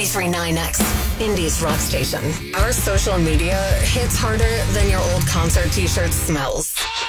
93.9X, Indie's rock station. Our social media hits harder than your old concert t-shirt smells.